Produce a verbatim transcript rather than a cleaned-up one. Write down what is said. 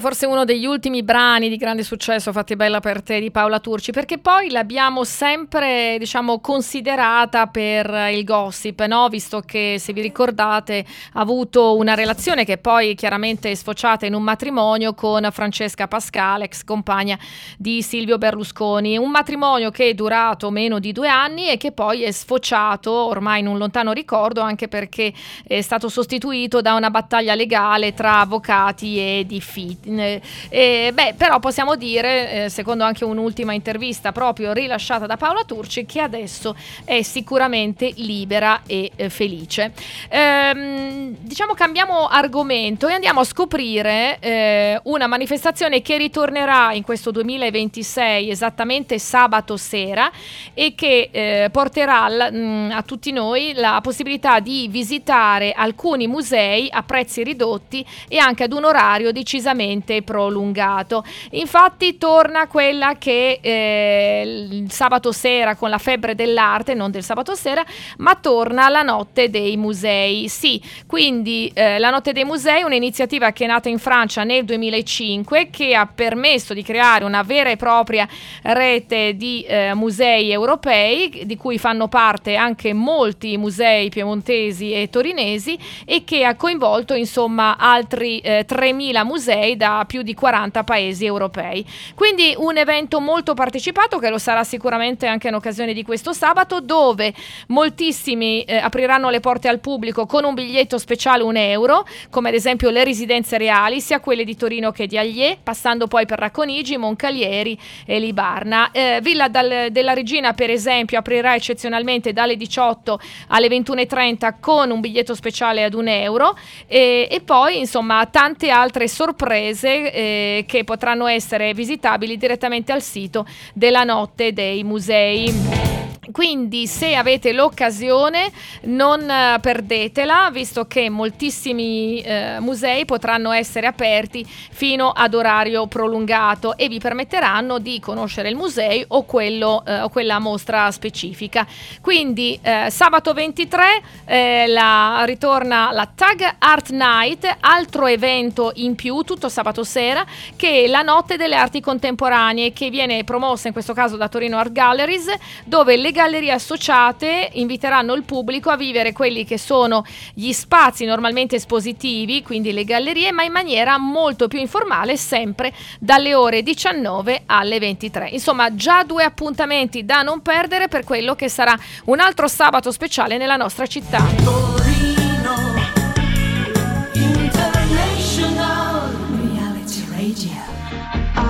forse uno degli ultimi brani di grande successo fatti bella per te di Paola Turci, perché poi l'abbiamo sempre, diciamo, considerata per il gossip, no? Visto che, se vi ricordate, ha avuto una relazione che poi chiaramente è sfociata in un matrimonio con Francesca Pascale, ex compagna di Silvio Berlusconi. Un matrimonio che è durato meno di due anni e che poi è sfociato ormai in un lontano ricordo, anche perché è stato sostituito da una battaglia legale tra avvocati e di fitness. Eh, beh, però possiamo dire, eh, secondo anche un'ultima intervista proprio rilasciata da Paola Turci, che adesso è sicuramente libera e eh, felice. Ehm, diciamo, cambiamo argomento e andiamo a scoprire eh, una manifestazione che ritornerà in questo duemilaventisei, esattamente sabato sera, e che eh, porterà l- mh, a tutti noi la possibilità di visitare alcuni musei a prezzi ridotti e anche ad un orario decisamente prolungato. Infatti torna quella che eh, il sabato sera con la febbre dell'arte, non del sabato sera, ma torna la notte dei musei. Sì, quindi eh, la notte dei musei è un'iniziativa che è nata in Francia nel duemilacinque, che ha permesso di creare una vera e propria rete di eh, musei europei, di cui fanno parte anche molti musei piemontesi e torinesi, e che ha coinvolto insomma altri eh, tremila musei da più di quaranta paesi europei. Quindi un evento molto partecipato, che lo sarà sicuramente anche in occasione di questo sabato, dove moltissimi eh, apriranno le porte al pubblico con un biglietto speciale un euro, come ad esempio le residenze reali, sia quelle di Torino che di Allier, passando poi per Racconigi, Moncalieri e Libarna. Eh, Villa dal, della Regina, per esempio, aprirà eccezionalmente dalle diciotto alle ventuno e trenta con un biglietto speciale ad un euro, e, e poi insomma tante altre sorprese eh, che potranno essere visitabili direttamente al sito della Notte dei Musei. Quindi, se avete l'occasione, non uh, perdetela, visto che moltissimi uh, musei potranno essere aperti fino ad orario prolungato e vi permetteranno di conoscere il museo o quello uh, o quella mostra specifica. Quindi uh, sabato ventitré eh, la, ritorna la Tag Art Night, altro evento in più, tutto sabato sera, che è la Notte delle Arti Contemporanee, che viene promossa in questo caso da Torino Art Galleries, dove le gallerie associate inviteranno il pubblico a vivere quelli che sono gli spazi normalmente espositivi, quindi le gallerie, ma in maniera molto più informale, sempre dalle ore diciannove alle ventitré. Insomma, già due appuntamenti da non perdere per quello che sarà un altro sabato speciale nella nostra città. Torino International Reality Radio.